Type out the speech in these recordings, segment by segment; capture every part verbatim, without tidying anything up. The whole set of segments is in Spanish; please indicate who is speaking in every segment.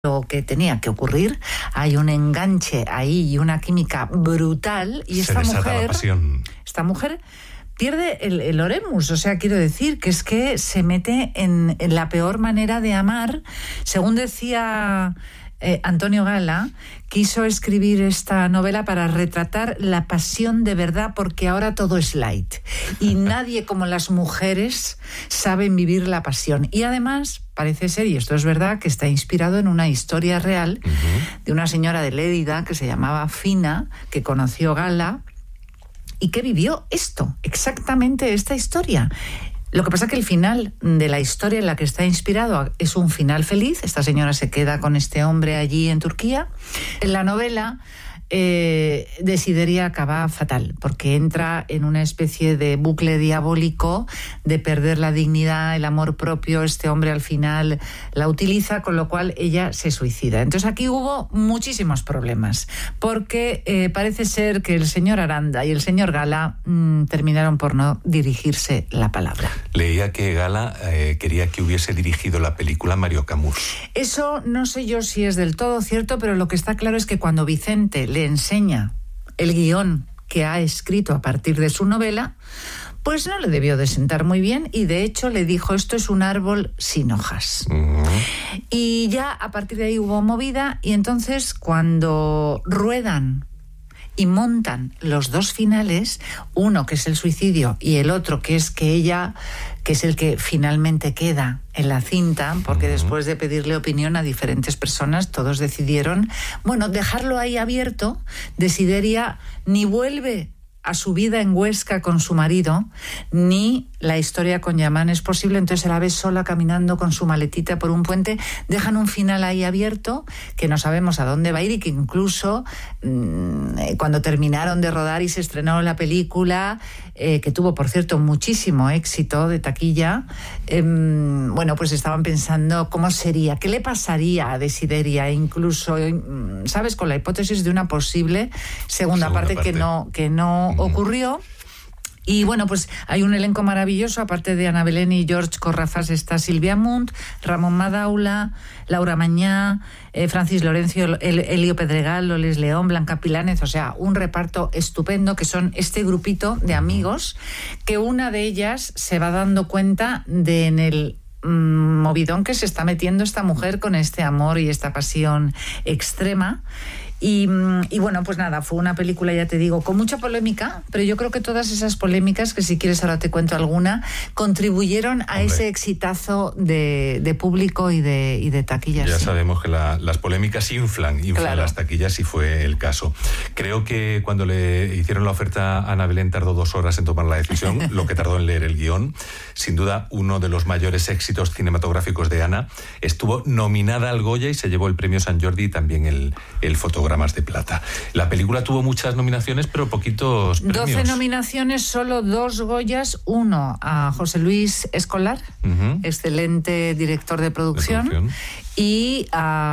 Speaker 1: lo que tenía que ocurrir, hay un enganche ahí y una química brutal y esta
Speaker 2: Se desata
Speaker 1: mujer,
Speaker 2: la pasión.
Speaker 1: esta mujer pierde el, el oremus, o sea, quiero decir que es que se mete en, en la peor manera de amar. Según decía eh, Antonio Gala, quiso escribir esta novela para retratar la pasión de verdad, porque ahora todo es light y nadie como las mujeres saben vivir la pasión. Y además parece ser, y esto es verdad, que está inspirado en una historia real uh-huh. de una señora de Lérida que se llamaba Fina, que conoció Gala y que vivió esto, exactamente esta historia. Lo que pasa es que el final de la historia en la que está inspirado es un final feliz. Esta señora se queda con este hombre allí en Turquía. En la novela, eh, Desideria acaba fatal, porque entra en una especie de bucle diabólico de perder la dignidad, el amor propio. Este hombre al final la utiliza, con lo cual ella se suicida. Entonces aquí hubo muchísimos problemas, porque eh, parece ser que el señor Aranda y el señor Gala mmm, terminaron por no dirigirse la palabra.
Speaker 2: Leía que Gala eh, quería que hubiese dirigido la película Mario Camus.
Speaker 1: Eso no sé yo si es del todo cierto, pero lo que está claro es que cuando Vicente le enseña el guión que ha escrito a partir de su novela, pues no le debió de sentar muy bien y de hecho le dijo: esto es un árbol sin hojas. Uh-huh. Y ya a partir de ahí hubo movida, y entonces cuando ruedan y montan los dos finales, uno que es el suicidio y el otro que es que ella, que es el que finalmente queda en la cinta, porque uh-huh. después de pedirle opinión a diferentes personas, todos decidieron, bueno, dejarlo ahí abierto. Desideria ni vuelve a su vida en Huesca con su marido, ni la historia con Yaman es posible. Entonces se la ve sola caminando con su maletita por un puente. Dejan un final ahí abierto que no sabemos a dónde va a ir, y que incluso mmm, cuando terminaron de rodar y se estrenó la película, eh, que tuvo por cierto muchísimo éxito de taquilla, eh, bueno, pues estaban pensando cómo sería, qué le pasaría a Desideria, incluso, ¿sabes?, con la hipótesis de una posible segunda, segunda parte, parte que no, que no uh-huh. ocurrió. Y bueno, pues hay un elenco maravilloso. Aparte de Ana Belén y George Corrafas está Silvia Munt, Ramón Madaula, Laura Mañá, eh, Francis Lorenzo, El, Elio Pedregal, Loles León, Blanca Pilánez. O sea, un reparto estupendo, que son este grupito de amigos, que una de ellas se va dando cuenta de en el mmm, movidón que se está metiendo esta mujer con este amor y esta pasión extrema. Y, y bueno, pues nada, fue una película, ya te digo, con mucha polémica, pero yo creo que todas esas polémicas, que si quieres ahora te cuento alguna, contribuyeron a Hombre. ese exitazo de, de público y de, y de taquillas.
Speaker 2: Ya
Speaker 1: sí.
Speaker 2: sabemos que la, las polémicas inflan, inflan claro. las taquillas, y fue el caso. Creo que cuando le hicieron la oferta a Ana Belén tardó dos horas en tomar la decisión, lo que tardó en leer el guión. Sin duda, uno de los mayores éxitos cinematográficos de Ana. Estuvo nominada al Goya y se llevó el premio San Jordi y también el, el fotograma más de plata. La película tuvo muchas nominaciones, pero poquitos premios.
Speaker 1: doce nominaciones, solo dos Goyas. Uno a José Luis Escolar, uh-huh. excelente director de producción, de producción, y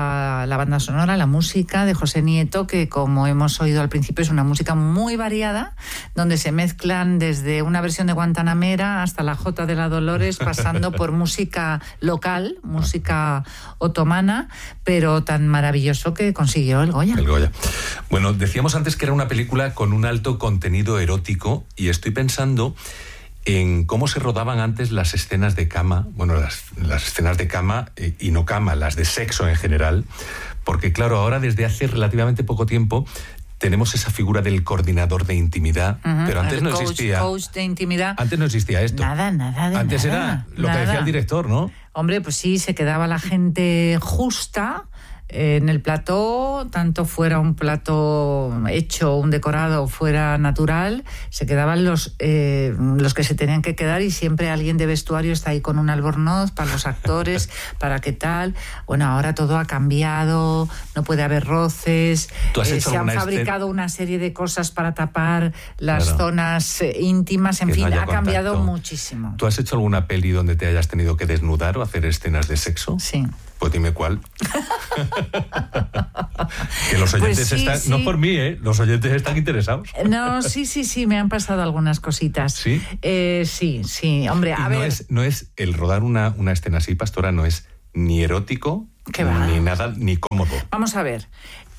Speaker 1: a la banda sonora, la música de José Nieto, que como hemos oído al principio es una música muy variada, donde se mezclan desde una versión de Guantanamera hasta la Jota de la Dolores, pasando por música local, música otomana, pero tan maravilloso que consiguió el Goya.
Speaker 2: El Goya. Bueno, decíamos antes que era una película con un alto contenido erótico, y estoy pensando en cómo se rodaban antes las escenas de cama, bueno, las, las escenas de cama eh, y no cama, las de sexo en general, porque claro, ahora desde hace relativamente poco tiempo tenemos esa figura del coordinador de intimidad, uh-huh. pero antes
Speaker 1: el
Speaker 2: no
Speaker 1: coach,
Speaker 2: existía.
Speaker 1: Coach de intimidad.
Speaker 2: Antes no existía esto.
Speaker 1: Nada, nada de
Speaker 2: Antes
Speaker 1: nada,
Speaker 2: era lo
Speaker 1: nada.
Speaker 2: que decía el director, ¿no?
Speaker 1: Hombre, pues sí, se quedaba la gente justa en el plató, tanto fuera un plato hecho, un decorado, fuera natural, se quedaban los eh, los que se tenían que quedar, y siempre alguien de vestuario está ahí con un albornoz para los actores, para qué tal. Bueno, ahora todo ha cambiado, no puede haber roces, eh, se han fabricado este... una serie de cosas para tapar las claro. zonas eh, íntimas, en que fin, no ha contacto. Cambiado muchísimo.
Speaker 2: ¿Tú has hecho alguna peli donde te hayas tenido que desnudar o hacer escenas de sexo?
Speaker 1: Sí.
Speaker 2: Pues dime cuál. Que los oyentes pues sí, están... Sí. No por mí, ¿eh? Los oyentes están interesados.
Speaker 1: No, sí, sí, sí, me han pasado algunas cositas.
Speaker 2: ¿Sí?
Speaker 1: Eh, sí, sí, hombre, a
Speaker 2: y
Speaker 1: ver...
Speaker 2: No es, no es el rodar una, una escena así, Pastora, no es ni erótico
Speaker 1: ¿Qué va?
Speaker 2: Ni nada, ni cómodo.
Speaker 1: Vamos a ver.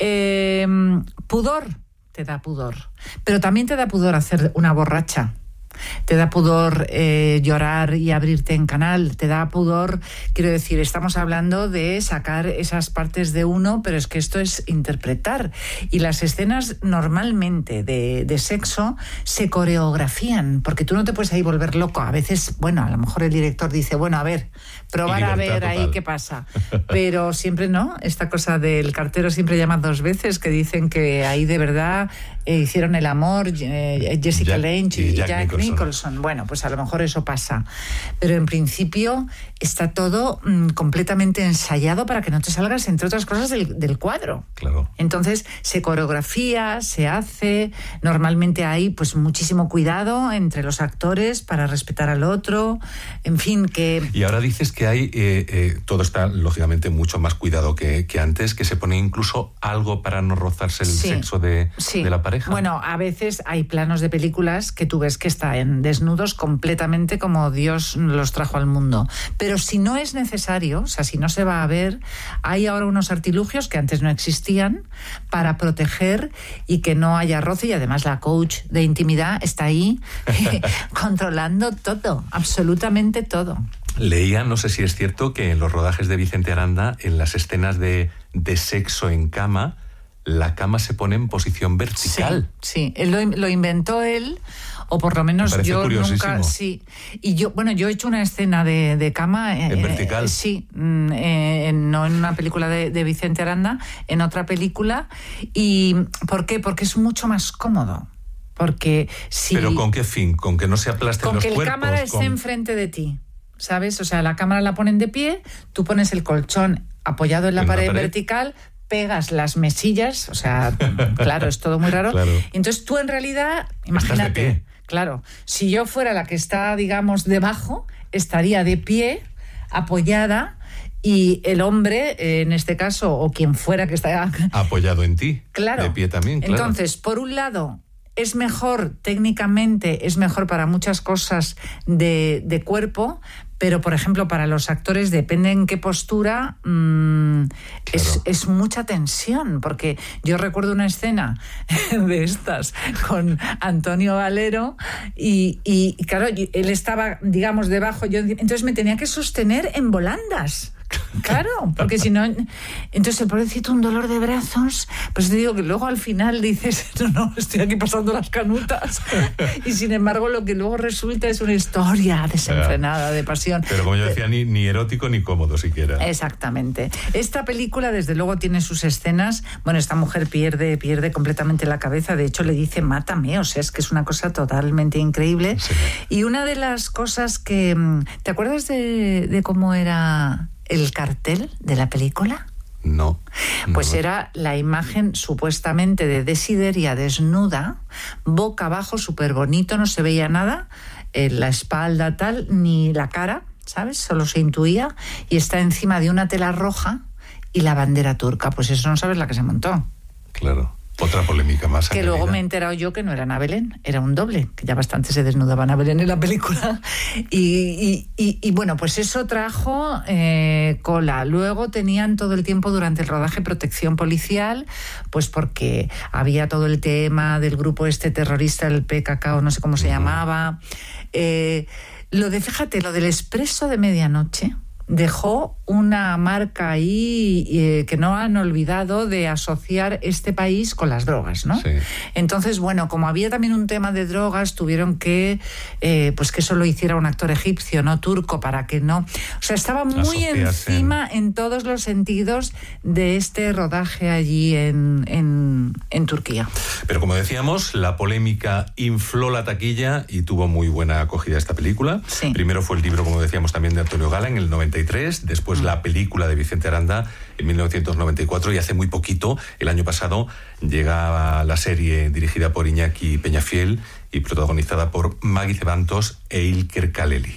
Speaker 1: Eh, pudor, te da pudor. Pero también te da pudor hacer una borracha. Te da pudor eh, llorar y abrirte en canal, te da pudor, quiero decir, estamos hablando de sacar esas partes de uno, pero es que esto es interpretar. Y las escenas normalmente de, de sexo se coreografían, porque tú no te puedes ahí volver loco. A veces, bueno, a lo mejor el director dice, bueno, a ver, probar a ver total. Ahí qué pasa. Pero siempre no, esta cosa del cartero siempre llama dos veces, que dicen que ahí de verdad eh, hicieron el amor, eh, Jessica
Speaker 2: Jack,
Speaker 1: Lange y, y Jack, Jack Nicholson. Nicholson. Bueno, pues a lo mejor eso pasa. Pero en principio está todo mmm, completamente ensayado para que no te salgas, entre otras cosas, del, del cuadro.
Speaker 2: Claro.
Speaker 1: Entonces se coreografía, se hace. Normalmente hay pues muchísimo cuidado entre los actores para respetar al otro. En fin, que...
Speaker 2: Y ahora dices que hay, eh, eh, todo está lógicamente mucho más cuidado que, que antes, que se pone incluso algo para no rozarse el
Speaker 1: sí,
Speaker 2: sexo de,
Speaker 1: sí.
Speaker 2: de la pareja.
Speaker 1: Bueno, a veces hay planos de películas que tú ves que está en desnudos completamente como Dios los trajo al mundo. Pero si no es necesario, o sea, si no se va a ver, hay ahora unos artilugios que antes no existían para proteger y que no haya roce, y además la coach de intimidad está ahí controlando todo, absolutamente todo.
Speaker 2: Leía, no sé si es cierto, que en los rodajes de Vicente Aranda, en las escenas de, de sexo en cama, la cama se pone en posición vertical.
Speaker 1: Sí, sí. Lo, lo inventó él, o por lo menos yo nunca... Sí. Y yo, bueno, yo he hecho una escena de, de cama...
Speaker 2: ¿En
Speaker 1: eh,
Speaker 2: vertical?
Speaker 1: Eh, sí, eh, no en una película de, de Vicente Aranda, en otra película. ¿Y por qué? Porque es mucho más cómodo. Porque si...
Speaker 2: ¿Pero con qué fin? ¿Con que no se aplasten los cuerpos?
Speaker 1: Con que la cámara esté
Speaker 2: con...
Speaker 1: enfrente de ti, ¿sabes? O sea, la cámara la ponen de pie, tú pones el colchón apoyado en la, ¿En pared, la pared vertical, pegas las mesillas, o sea, claro, es todo muy raro.
Speaker 2: Claro.
Speaker 1: Entonces tú en realidad, imagínate, claro, si yo fuera la que está, digamos, debajo, estaría de pie, apoyada, y el hombre, en este caso, o quien fuera que está...
Speaker 2: Apoyado en ti,
Speaker 1: claro.
Speaker 2: De pie también, claro.
Speaker 1: Entonces, por un lado... es mejor, técnicamente, es mejor para muchas cosas de, de cuerpo, pero, por ejemplo, para los actores, depende en qué postura, mmm, claro. es, es mucha tensión, porque yo recuerdo una escena de estas con Antonio Valero y, y, y claro, él estaba, digamos, debajo, yo entonces me tenía que sostener en volandas. Claro, porque si no... Entonces el pobrecito, un dolor de brazos, pues te digo que luego al final dices, no, no, estoy aquí pasando las canutas, y sin embargo lo que luego resulta es una historia desenfrenada de pasión.
Speaker 2: Pero como yo decía, ni, ni erótico ni cómodo siquiera.
Speaker 1: Exactamente. Esta película desde luego tiene sus escenas, bueno, esta mujer pierde, pierde completamente la cabeza, de hecho le dice mátame, o sea, es que es una cosa totalmente increíble. Sí. Y una de las cosas que... ¿Te acuerdas de, de cómo era el cartel de la película?
Speaker 2: No, no.
Speaker 1: Pues era la imagen supuestamente de Desideria desnuda, boca abajo, súper bonito, no se veía nada, eh, la espalda tal, ni la cara, ¿sabes? Solo se intuía, y está encima de una tela roja y la bandera turca. Pues eso no sabes la que se montó.
Speaker 2: Claro. Otra polémica más.
Speaker 1: Que luego me he enterado yo que no era Ana Belén, era un doble, que ya bastante se desnudaba Ana Belén en la película. Y, y, y, y bueno, pues eso trajo eh, cola. Luego tenían todo el tiempo durante el rodaje protección policial, pues porque había todo el tema del grupo este terrorista, el P K K, o no sé cómo se uh-huh. llamaba. Eh, lo de, fíjate, lo del expreso de medianoche dejó una marca ahí eh, que no han olvidado de asociar este país con las drogas, ¿no?
Speaker 2: Sí.
Speaker 1: Entonces, bueno, como había también un tema de drogas, tuvieron que, eh, pues que eso lo hiciera un actor egipcio, no turco, para que no... O sea, estaba muy encima en todos los sentidos de este rodaje allí en, en, en Turquía.
Speaker 2: Pero como decíamos, la polémica infló la taquilla y tuvo muy buena acogida esta película.
Speaker 1: Sí.
Speaker 2: Primero fue el libro, como decíamos, también de Antonio Gala en el noventa y tres, después mm. la película de Vicente Aranda en mil novecientos noventa y cuatro, y hace muy poquito, el año pasado, llegaba la serie dirigida por Iñaki Peñafiel y protagonizada por Maggie Cebantos e Ilker Kaleli.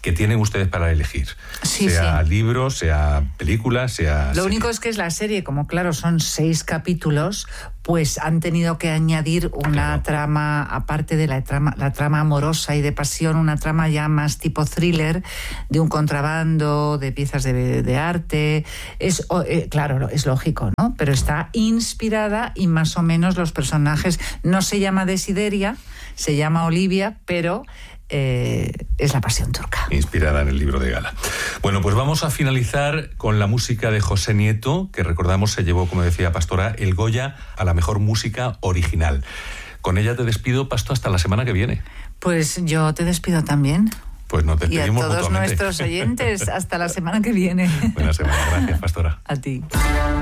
Speaker 2: que tienen ustedes para elegir.
Speaker 1: Sí,
Speaker 2: sea
Speaker 1: sí.
Speaker 2: libro, sea película, sea...
Speaker 1: Lo
Speaker 2: serie.
Speaker 1: único es que es la serie, como claro, son seis capítulos, pues han tenido que añadir una
Speaker 2: Claro.
Speaker 1: trama, aparte de la trama, la trama amorosa y de pasión, una trama ya más tipo thriller, de un contrabando, de piezas de, de arte. Es eh, claro, es lógico, ¿no? Pero está inspirada y más o menos los personajes, no se llama Desideria, se llama Olivia, pero eh, es la pasión turca.
Speaker 2: Inspirada en el libro de Gala. Bueno, pues vamos a finalizar con la música de José Nieto, que recordamos se llevó, como decía Pastora, el Goya a la mejor música original. Con ella te despido, Pasto, hasta la semana que viene.
Speaker 1: Pues yo te despido también.
Speaker 2: Pues nos
Speaker 1: Y a
Speaker 2: despedimos
Speaker 1: todos
Speaker 2: mutuamente.
Speaker 1: nuestros oyentes, hasta la semana que viene.
Speaker 2: Buena semana, gracias, Pastora.
Speaker 1: A ti.